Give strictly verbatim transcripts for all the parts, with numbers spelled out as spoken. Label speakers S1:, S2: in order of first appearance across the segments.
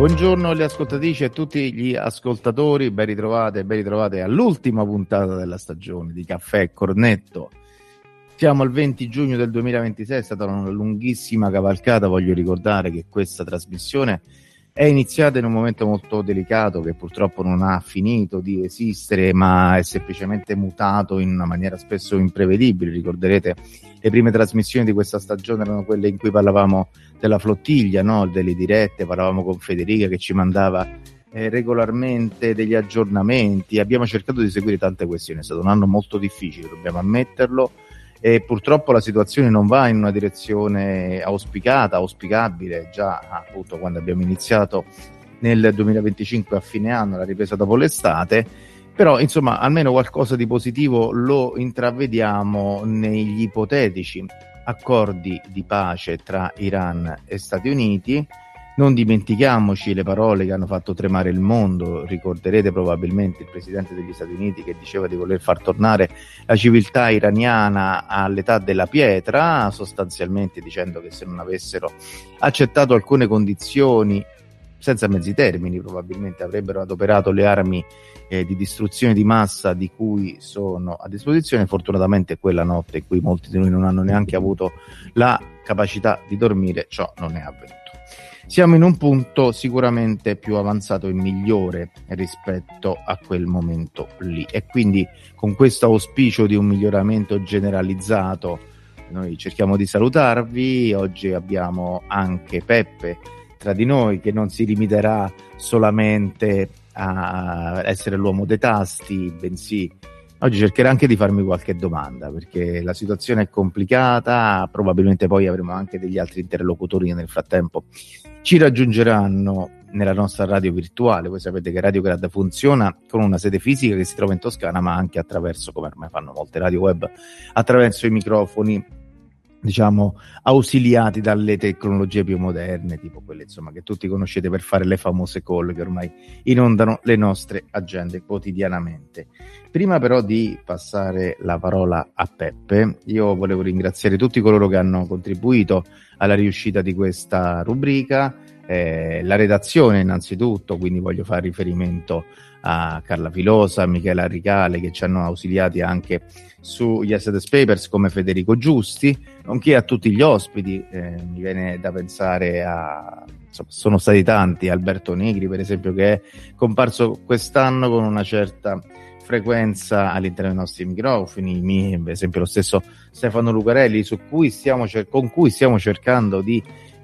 S1: Buongiorno alle ascoltatrici e a tutti gli ascoltatori, ben ritrovate, ben ritrovate all'ultima puntata della stagione di Caffè e Cornetto. Siamo al venti giugno del duemilaventisei, è stata una lunghissima cavalcata. Voglio ricordare che questa trasmissione è iniziata in un momento molto delicato che purtroppo non ha finito di esistere, ma è semplicemente mutato in una maniera spesso imprevedibile. Ricorderete le prime trasmissioni di questa stagione erano quelle in cui parlavamo della flottiglia, no? Delle dirette, parlavamo con Federica che ci mandava eh, regolarmente degli aggiornamenti. Abbiamo cercato di seguire tante questioni, è stato un anno molto difficile, dobbiamo ammetterlo, e purtroppo la situazione non va in una direzione auspicata, auspicabile. Già appunto quando abbiamo iniziato nel duemilaventicinque a fine anno, la ripresa dopo l'estate, però insomma almeno qualcosa di positivo lo intravediamo negli ipotetici accordi di pace tra Iran e Stati Uniti. Non dimentichiamoci le parole che hanno fatto tremare il mondo. Ricorderete probabilmente il presidente degli Stati Uniti che diceva di voler far tornare la civiltà iraniana all'età della pietra, sostanzialmente dicendo che se non avessero accettato alcune condizioni, senza mezzi termini probabilmente avrebbero adoperato le armi eh, di distruzione di massa di cui sono a disposizione. Fortunatamente quella notte in cui molti di noi non hanno neanche avuto la capacità di dormire, ciò non è avvenuto. Siamo in un punto sicuramente più avanzato e migliore rispetto a quel momento lì, e quindi con questo auspicio di un miglioramento generalizzato noi cerchiamo di salutarvi. Oggi abbiamo anche Peppe tra di noi, che non si limiterà solamente a essere l'uomo dei tasti, bensì oggi cercherà anche di farmi qualche domanda, perché la situazione è complicata. Probabilmente poi avremo anche degli altri interlocutori che nel frattempo ci raggiungeranno nella nostra radio virtuale. Voi sapete che Radio Grad funziona con una sede fisica che si trova in Toscana, ma anche attraverso, come ormai fanno molte radio web, attraverso i microfoni, diciamo, ausiliati dalle tecnologie più moderne, tipo quelle insomma che tutti conoscete per fare le famose call che ormai inondano le nostre agende quotidianamente. Prima però di passare la parola a Peppe, io volevo ringraziare tutti coloro che hanno contribuito alla riuscita di questa rubrica, eh, la redazione innanzitutto, quindi voglio fare riferimento a Carla Filosa, a Michela Ricale, che ci hanno ausiliati anche sugli Assets Papers, come Federico Giusti, nonché a tutti gli ospiti. Eh, mi viene da pensare a, insomma, sono stati tanti, Alberto Negri per esempio, che è comparso quest'anno con una certa frequenza all'interno dei nostri microfoni, mi, per esempio lo stesso Stefano Lucarelli, su cui stiamo cer- con cui stiamo cercando di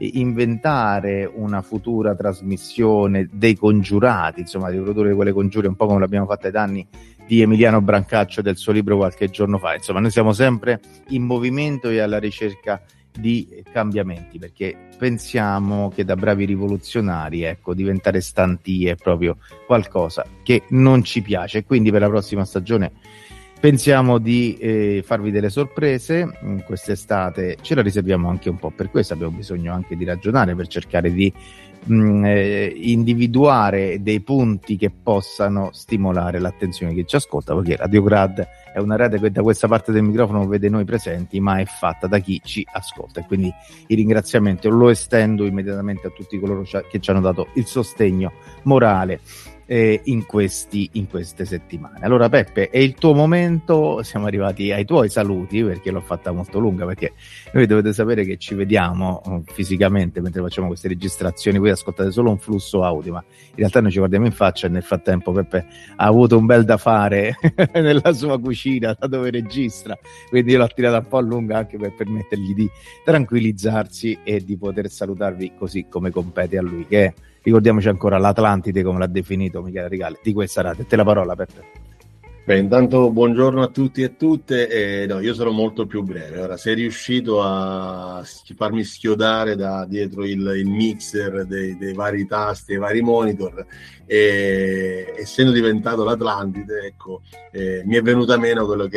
S1: inventare una futura trasmissione dei congiurati, insomma di riprodurre quelle congiure un po' come l'abbiamo fatta ai danni di Emiliano Brancaccio del suo libro qualche giorno fa. Insomma, noi siamo sempre in movimento e alla ricerca di cambiamenti, perché pensiamo che da bravi rivoluzionari, ecco, diventare stanti è proprio qualcosa che non ci piace. Quindi per la prossima stagione pensiamo di eh, farvi delle sorprese. In quest'estate ce la riserviamo anche un po' per questo, abbiamo bisogno anche di ragionare per cercare di mh, eh, individuare dei punti che possano stimolare l'attenzione di chi ci ascolta, perché Radio Grad è una rete che da questa parte del microfono vede noi presenti, ma è fatta da chi ci ascolta, e quindi il ringraziamento lo estendo immediatamente a tutti coloro che ci hanno dato il sostegno morale Eh, in questi in queste settimane. Allora Peppe, è il tuo momento, siamo arrivati ai tuoi saluti, perché l'ho fatta molto lunga, perché noi dovete sapere che ci vediamo uh, fisicamente mentre facciamo queste registrazioni. Voi ascoltate solo un flusso audio, ma in realtà noi ci guardiamo in faccia, e nel frattempo Peppe ha avuto un bel da fare nella sua cucina, da dove registra, quindi io l'ho tirata un po' a lunga anche per permettergli di tranquillizzarsi e di poter salutarvi così come compete a lui, che è, ricordiamoci ancora, l'Atlantide, come l'ha definito Michele Ricale, di questa radio. Te la parola, Peppe.
S2: Beh, intanto buongiorno a tutti e a tutte. Eh, no, io sarò molto più breve. Ora, sei riuscito a farmi schiodare da dietro il, il mixer dei, dei vari tasti, dei vari monitor, e essendo diventato l'Atlantide, ecco, eh, mi è venuta meno quello che